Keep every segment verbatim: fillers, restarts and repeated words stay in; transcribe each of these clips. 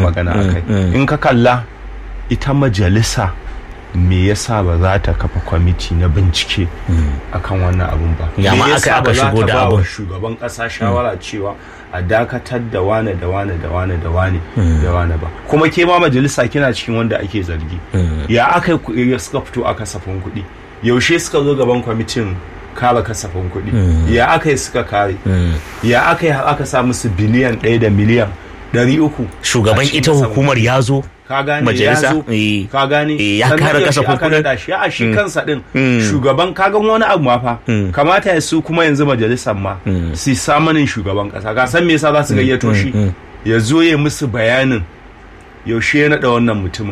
magana akai. In ka kalla ita majalisa me yasa ba za ta kafa kwamiti na bincike akan wannan abun ba? Ya ma aka aka shigo da abun shugaban kasa shawara cewa a dakatar da wane da wane da wane da wane da wane ba, kuma ke ma majalisa kina cikin wanda ake zargi. Ya aka suka fito a kasafin kuɗi, yaushe suka zo gaban kwamitin kare kasafin kuɗi, ya aka yi suka kare, ya aka yi aka sa musu biliyan ɗaya da miliyan ɗari uku. Shugaban ita hukumar ya zo ka gane majalisa ka gane ya kare kasafin kuɗin shi a shi kansa din shugaban kagan wani abu ma fa kamata ya su kuma yanzu majalisar ma su samanin shugaban kasa ka san me yasa za su gayyato shi ya zo ya musu bayanin yaushe ya naɗa wannan mutumin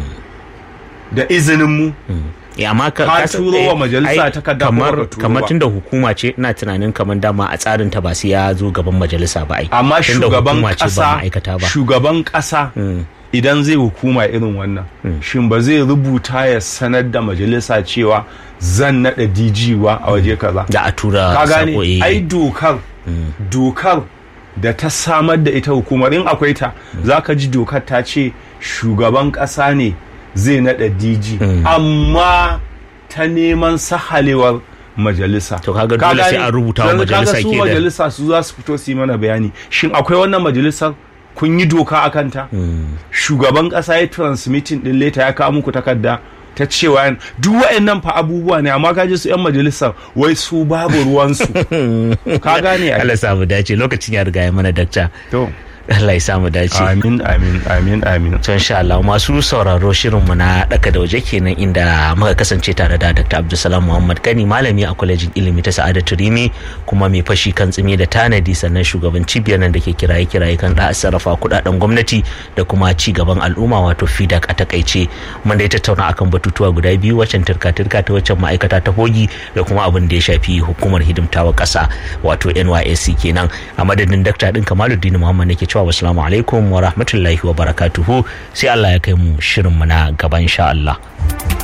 da izinin mu. amma ka turo wa majalisa takarda kamar kamar tunda hukuma ce ina tunanin kamar dama a tsarin ta ba sai ya zo gaban majalisa ba ai amma shugaban kasa shugaban kasa idan zai hukuma irin wannan shin ba zai rubuta ya sanar da majalisa cewa zan nada D G wa a waje kaza da a tura ka gane ai dokar dokar da ta samar da ita hukumar in akwai ta zaka ji dokar ta ce shugaban kasa ne zai nada D G amma ta neman sahalewar majalisa. To kaga dole sai an rubuta wa majalisa ke da. Kaga su majalisa su za su fito su yi mana bayani. Shin akwai wannan majalisar kun yi doka akan ta? Shugaban kasa ya transmitting din leta ya kawo muku takarda ta cewa duk wayannan fa abubuwa ne amma kaje su yan majalisar wai su babu ruwan su. Ka gane ai. Allah samu dace lokacin ya riga ya mana dakta. To Allah ya samu dace. Amin amin amin amin. To insha Allah masu sauraro shirin mu na daka da waje kenan inda muka kasance tare da Doctor Abdulsalam Muhammad Kani malami a kwalejin ilimi ta Sa'adatu Rimi kuma mai fashi kan tsimi da tanadi sannan shugaban cibiyar nan da ke kiraye kiraye kan da sarrafa kudaden gwamnati da kuma ci gaban al'umma wato F I D A C a takaice. Mun da tattauna akan batutuwa guda biyu waccan turka turka ta waccan ma'aikata ta hogi da kuma abin da ya shafi hukumar hidimtawa kasa wato N Y S C kenan. A madadin Doctor din Kamaluddin Muhammad nake cewa wassalamu alaikum wa rahmatullahi wa barakatuhu sai Allah ya kai mu shirin mu na gaba insha Allah.